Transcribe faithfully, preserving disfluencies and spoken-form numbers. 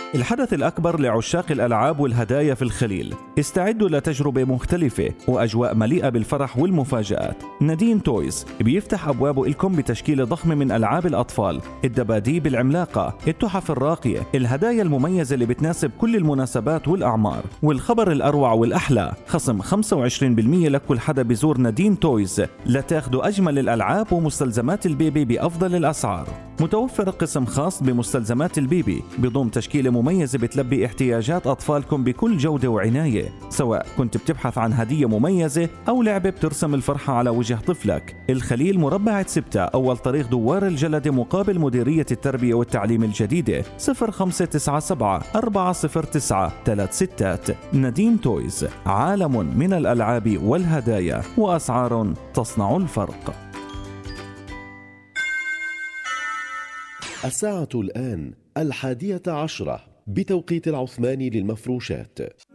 الحدث الأكبر لعشاق الألعاب والهدايا في الخليل. استعدوا لتجربة مختلفة وأجواء مليئة بالفرح والمفاجآت. نادين تويز بيفتح أبوابه لكم بتشكيلة ضخمة من ألعاب الأطفال، الدباديب العملاقة، التحف الراقية، الهدايا المميزة اللي بتناسب كل المناسبات والأعمار. والخبر الأروع والأحلى، خصم خمسة وعشرين بالمئة لكل حدا بيزور نادين تويز لتاخدوا أجمل الألعاب ومستلزمات البيبي بأفضل الأسعار. متوفر قسم خاص بمستلزمات البيبي بضم تشكيلة مميزة بتلبي احتياجات أطفالكم بكل جودة وعناية، سواء كنت بتبحث عن هدية مميزة أو لعبة بترسم الفرحة على وجه طفلك. الخليل مربع ستة، أول طريق دوار الجلدة مقابل مديرية التربية والتعليم الجديدة. صفر خمسة تسعة سبعة أربعة صفر تسعة ثلاث ستات. نادين تويز، عالم من الألعاب والهدايا وأسعار تصنع الفرق. الساعة الآن الحادية عشرة بتوقيت العثماني للمفروشات.